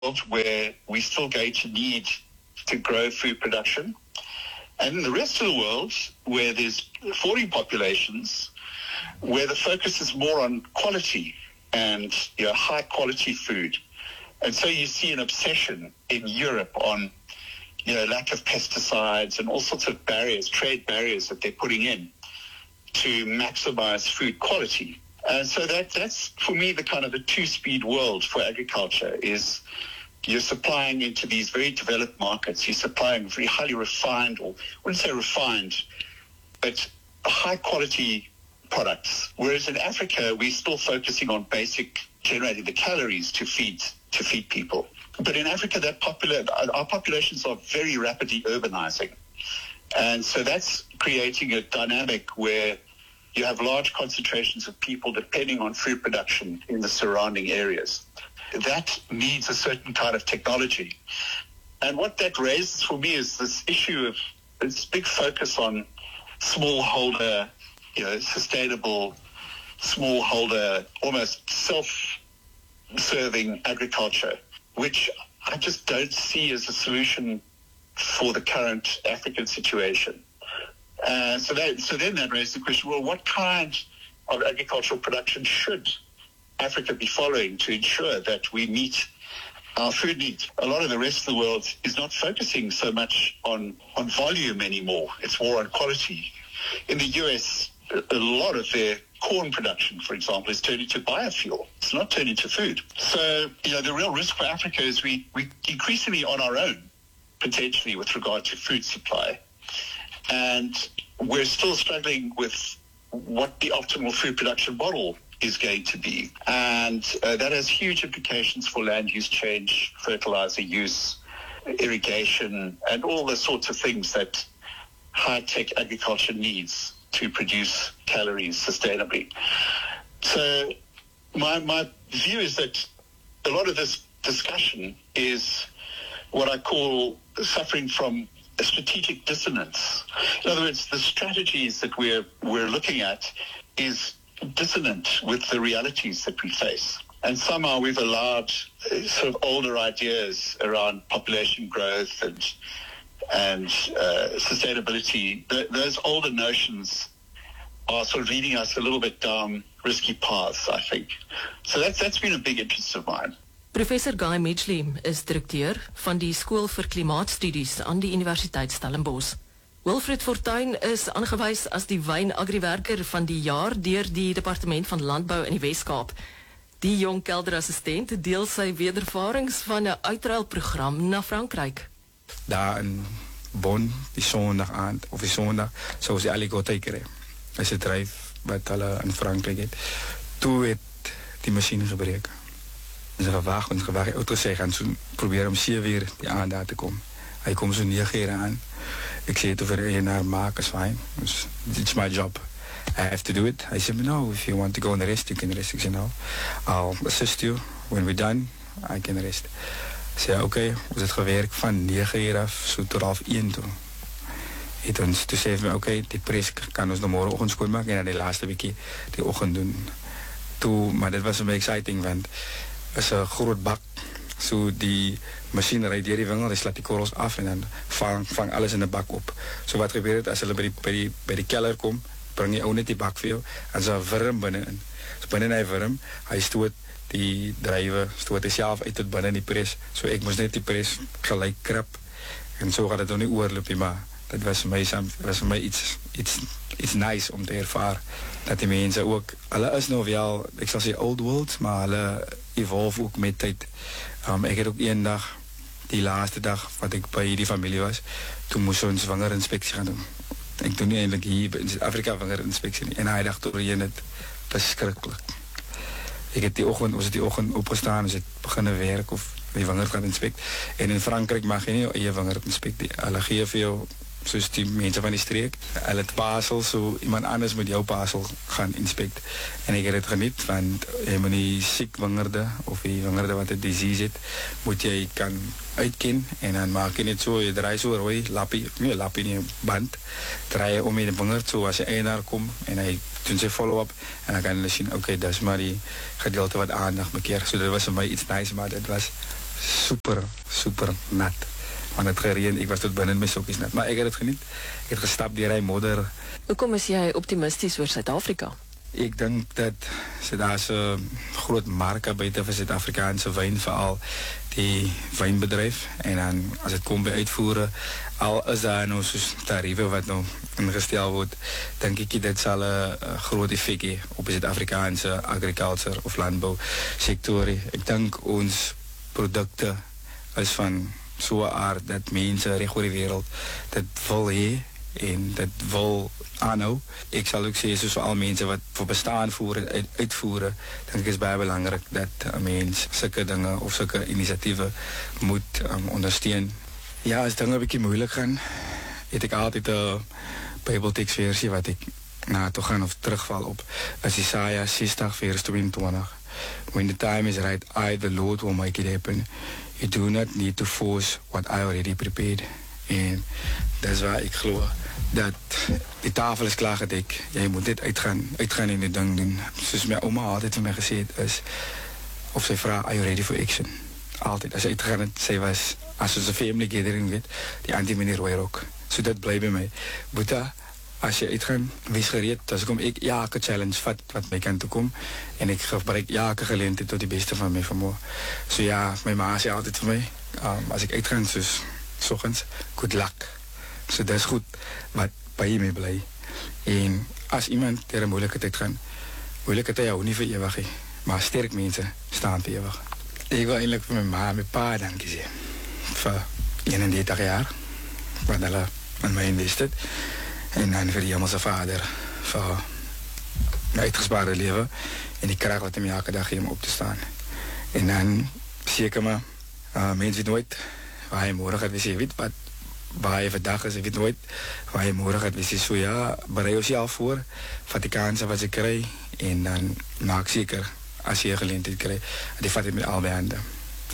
world where we're still going to need to grow food production. And in the rest of the world, where there's falling populations, where the focus is more on quality and high quality food. And so you see an obsession in Europe on lack of pesticides and all sorts of barriers, trade barriers that they're putting in to maximize food quality. And so that's for me the kind of the two-speed world for agriculture is you're supplying into these very developed markets. You're supplying very highly refined, or I wouldn't say refined, but high quality products. Whereas in Africa, we're still focusing on basic generating the calories to feed people. But in Africa, our populations are very rapidly urbanizing. And so that's creating a dynamic where you have large concentrations of people depending on food production in the surrounding areas. That needs a certain kind of technology. And what that raises for me is this issue of this big focus on smallholder, sustainable, smallholder, almost self-serving agriculture, which I just don't see as a solution for the current African situation. So then that raises the question, well, what kind of agricultural production should Africa be following to ensure that we meet our food needs? A lot of the rest of the world is not focusing so much on volume anymore. It's more on quality. In the US, a lot of their corn production, for example, is turned into biofuel. It's not turned into food. So, the real risk for Africa is we increasingly on our own, potentially, with regard to food supply. And we're still struggling with what the optimal food production model is going to be. And that has huge implications for land use change, fertilizer use, irrigation, and all the sorts of things that high-tech agriculture needs to produce calories sustainably. So my view is that a lot of this discussion is what I call suffering from a strategic dissonance. In other words, the strategies that we're looking at is dissonant with the realities that we face. And somehow we've allowed sort of older ideas around population growth and sustainability. Those older notions are sort of leading us a little bit down risky paths, I think. So that's been a big interest of mine. Professor Guy Midgley is direkteur van die Skool vir Klimaatstudies aan die Universiteit Stellenbosch. Wilfred Fortuin is aangewys as die wyn-agriwerker van die jaar deur die Departement van Landbou in die Wes-Kaap. Die jong kelderassistent deel sy wedervarings van 'n uitruilprogram na Frankryk. Daar in Bonn, die sondag aand, of die sondag, soos die Aligotekere, is 'n dryf wat hulle in Frankryk het. Toe het die masjien gebreek. Ons gewag, die auto sê, gaan so probeer om 7 uur die aand daar te kom. Hy kom so 9 uur aan. Ek sê het over eienaar maak, is fine. It's my job. I have to do it. I said, no, if you want to go and rest, you can rest. Ik zei, no, I'll assist you. When we're done, I can rest. Ik zei, oké, ons het gewerkt van 9 uur af, so tot 12:30 toe. Toen zei hij, oké, die pres kan ons nog morgenochtend schoonmaken en dan die laatste weekje die ochtend doen. Maar dit was een beetje exciting, want het is een groot bak. So die machine rijdt hier die wingel, die slaat die korrels af en dan vang alles in de bak op. So wat gebeurt als hulle bij die keller kom, bring jy ook net die bak vir jou en so 'n wurm binne-in. So binne hy wurm, hy stoot die drywe, stoot hy self uit tot binne in die pres. So ek moes net die pres gelyk krap en so gaat het dan nie oorloop nie, maar dit was vir my iets nice om te ervaar dat die mense ook, hulle is nou wel, ek sal sê old world, maar hulle evolve ook met tyd. Ek het ook een dag, die laaste dag wat ek by die familie was, toen moes ons wingerinspeksie gaan doen. Ek doen nie eindelijk hier in Zuid-Afrika wingerinspeksie nie. En hy dag doorheen het beskrikkelijk. Ons het die oggend opgestaan, ons het beginnen werk of die winger gaan inspect. En in Frankrijk mag jy nie jou winger inspect. Hulle gee vir jou, soos die mense van die streek, hulle het pasel, so iemand anders moet jou pasel gaan inspect. En ek het het geniet, want jy moet die siek wingerde, of die wingerde wat het disease het, moet jy kan uitken, en dan maak jy net so, jy draai so rooi, lappie nie, band, draai jy om die wingerd, so as jy eienaar kom, en hy doen sy follow-up, en dan kan hulle sien, oké, dis maar die gedeelte wat aandag bekeer, so dit was vir my iets nice, maar dit was super nat. Want het gereën, ik was tot binnen mijn sokjes nat. Maar ik heb het geniet. Ik heb gestapt die rij modder. Hoekom is jy optimistisch oor Suid-Afrika? Ik denk dat daar is een groot markt buiten voor Zuid-Afrikaanse wijn, vooral die wijnbedrijf. En dan als het komt bij uitvoeren, al is daar nou soos tarieven wat nou ingesteld wordt, denk ik dat zal een groot effect hebben op de Zuid-Afrikaanse agricultuur of landbouwsectoren. Ik denk ons producten is van zo'n aard dat mensen recht over de wereld dat wil hebben. En dat wil aanhou. Ik zal ook zeggen, zoals al mensen wat voor bestaan voeren, uitvoeren, denk ik is bij belangrijk dat een mens zulke dingen of zulke initiatieven moet ondersteunen. Ja, als dingen een beetje moeilijk gaan, heb ik altijd de Bijbeltekstversie wat ik na toe gaan of terugval op. As Isaiah 60 vers 22. When the time is right, I, the Lord, will make it happen. You do not need to force what I already prepared. En dat is waar ik geloof. Dat die tafel is klaargedekt. Jij moet dit uitgaan in dit ding doen. Zoals mijn oma altijd van mij gezegd is. Of zij vraagt, are you ready for action? Altijd. Als ze uitgaan, zij was, als ze family gathering weet, die anti-meneer Roy ook. Zo dat blijft bij mij. Boeta, als je uitgaan, wees gereed. Dus kom ik elke challenge wat mij kan toekomen. En ik gebruik elke gelegenheid tot die beste van mij vermogen. Zo ja, mijn ma zei altijd voor mij, als ik uitgaan, dus 's oggends, good luck. So dat is goed, wat bij je mee blij. En als iemand ter een moeilijke tijd gaat, moeilijke tijd jou niet voor eeuwig, maar sterk mensen staan voor eeuwig. Ik wil eigenlijk voor mijn ma en mijn pa danken zeggen. Voor 31 jaar, wat hulle aan mij investeert. En dan voor die hemelse vader, voor mijn uitgespaarde leven. En die kracht wat hem elke dag geeft om op te staan. En dan zeker maar, mensen weten nooit waar je morgen gaat, weet weet wat. Waar je vandaag is, ik weet nooit waar je morgen gaat. Dus zo ja, bereid jezelf voor de kansen wat je krijgt. En dan maak zeker, als je een gelegenheid krijgt, die vat je met al bij handen.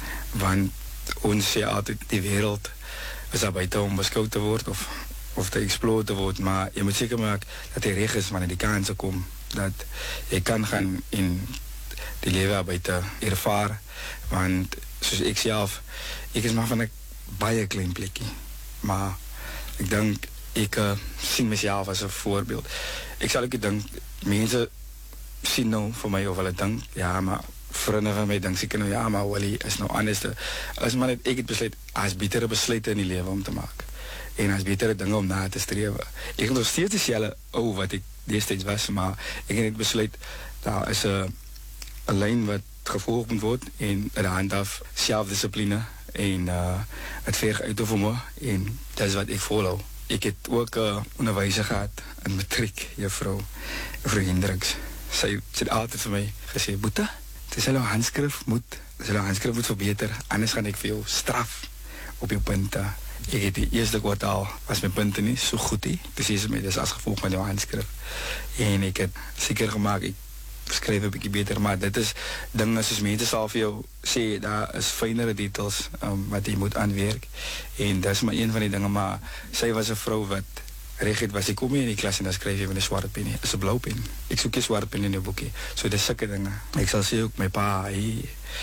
Want ons zegt altijd, die wereld is al buiten om beschouwd te worden of te exploden te worden. Maar je moet zeker maken dat die recht is wanneer die kansen komen. Dat je kan gaan in die leven buiten ervaren. Want zoals ik zelf, ik is maar van een baie klein plekje. Maar ik denk, ik zie mezelf als een voorbeeld. Ik zal ook denken, mensen zien nou voor mij of wel denk, ja, maar vrienden van mij denken zeker nou, ja, maar Wally is nou anders. Als maar net ik het besluit, als betere besluiten in die leven om te maken. En als betere dingen om na te streven. Ik heb nog steeds dezelfde wat ik destijds was, maar ik heb het besluit, daar is een lijn wat gevolgd moet worden en de hand af, zelfdiscipline. En het vergt uit over me. En dat is wat ik volhoud. Ik heb ook onderwijzer gehad. Een matriek, juffrouw Hendricks. Zij heeft altijd voor mij gezegd, Boeta, het is een handschrift moet verbeteren. Anders ga ik veel straf op je punten. Ik heb die eerste kwartaal, was mijn punten niet zo goed. Precies, dat is als gevolg van jouw handschrift. En ik heb zeker gemaakt, schrijf een beetje beter, maar dat is dingen zoals mensen zal voor jou zeggen, dat is fijnere details wat je moet aanwerken. En dat is maar een van die dingen, maar zij was een vrouw wat recht was. Ik kom in die klas en dan schrijf je met een zwarte pen. Dat is een blauwe pen. Ik zoek een zwarte pen in je boekje. Zo, dat is zulke dingen. Ik zal zeggen ook, mijn pa, hij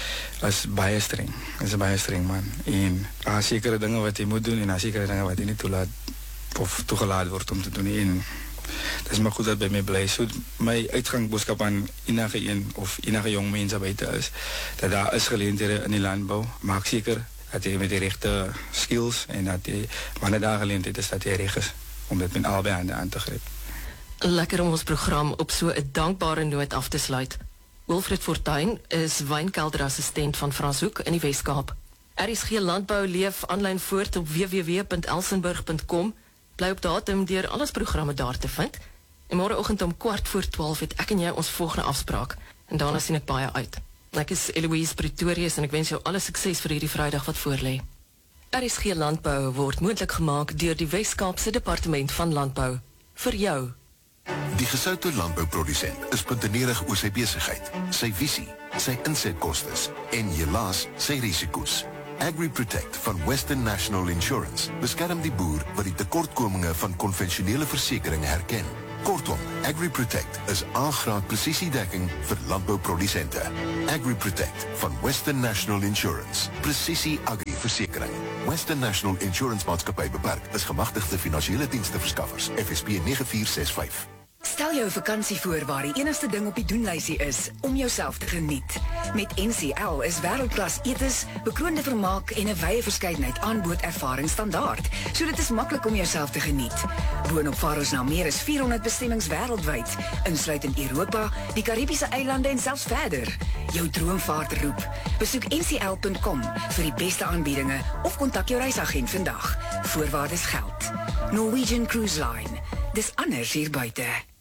is baie streng. Hij is een baie streng man. En er zekere dingen wat hij moet doen en er zekere dingen wat hij niet toelaat of toegelaten wordt om te doen. En dat is maar goed dat bij mij blijft. So, mijn uitgangsboodschap aan enige of enige jong mensen buiten is, dat daar is geleenthede in die landbouw. Maak zeker dat je met de rechte skills en dat je, wanneer daar geleendheid is, dat je recht is om dit met albei hande aan te grijpen. Lekker om ons program op so'n dankbare noot af te sluit. Wilfred Fortuin is wijnkelderassistent van Franshoek in die Weskaap. RSG Landbou leef aanlyn voort op www.elsenburg.com. Bly op datum deur alles programme daar te vind. En môreoggend om 11:15 het ek en jy ons volgende afspraak. En daarna sien ek baie uit. Ek is Eloise Pretorius en ek wens jou alle sukses vir hierdie Vrydag wat voorlê. RSG Landbou word moontlik gemaak deur die Wes-Kaapse Departement van Landbou. Vir jou. Die gesoute landbouprodusent is puntenerig oor sy besigheid, sy visie, sy insetkostes en helaas sy risiko's. AgriProtect van Western National Insurance beskerm die boer wat die tekortkominge van konvensionele versekering herken Kortom, AgriProtect is A-graad presisiedekking vir landbouprodusente. AgriProtect van Western National Insurance. Presisie agri-versekering. Western National Insurance Maatskappy Beperk is gemagtigde finansiële diensteverskaffers. FSB 9465. Stel jou vakansie voor waar die enigste ding op die doenlysie is om jouself te geniet. Met NCL is wêreldklas etes, bekroonde vermaak en 'n wye verskeidenheid aanbod ervaring standaard. So dit is maklik om jouself te geniet. Boonop vaar ons na meer as 400 bestemmings wêreldwyd, insluitend Europa, die Karibiese eilande en selfs verder. Jou droomvaart roep. Besoek ncl.com vir die beste aanbiedinge of kontak jou reisagent vandag. Voorwaardes geld. Norwegian Cruise Line. Dis anders hier buite.